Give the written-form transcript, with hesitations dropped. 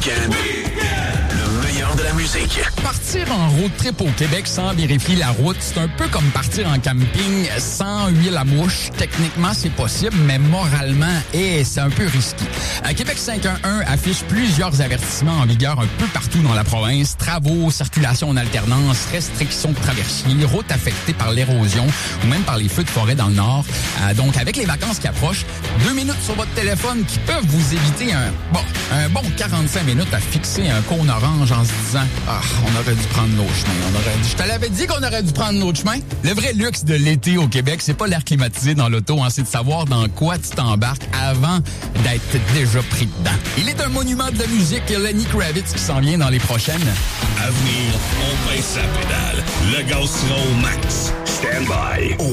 week-end, le meilleur de la musique. Partir en road trip au Québec sans vérifier la route, c'est un peu comme partir en camping sans huile à mouche. Techniquement, c'est possible, mais moralement, c'est un peu risqué. Québec 511 affiche plusieurs avertissements en vigueur un peu partout dans la province. Travaux, circulation en alternance, restrictions de traversiers, routes affectées par l'érosion ou même par les feux de forêt dans le nord. Donc, avec les vacances qui approchent, 2 minutes sur votre téléphone qui peuvent vous éviter un bon 45 minutes à fixer un cône orange en se disant « Ah, on aurait dû prendre l'autre chemin. Je te l'avais dit qu'on aurait dû prendre l'autre chemin. » Le vrai luxe de l'été au Québec, c'est pas l'air climatisé dans l'auto, c'est de savoir dans quoi tu t'embarques avant d'être déjà pris dedans. Il est un monument de la musique, Lenny Kravitz, qui s'en vient dans les prochaines. À venir, on baisse sa pédale. Le gaz sera au max. Stand by.